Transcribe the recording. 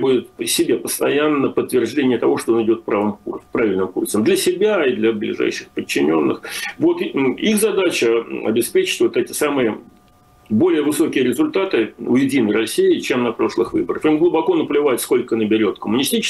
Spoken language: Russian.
требует себе постоянно подтверждения того, что он идет правильным курсом. Для себя и для ближайших подчиненных. Вот их задача обеспечить вот эти самые более высокие результаты у «Единой России», чем на прошлых выборах. Им глубоко наплевать, сколько наберет коммунистическая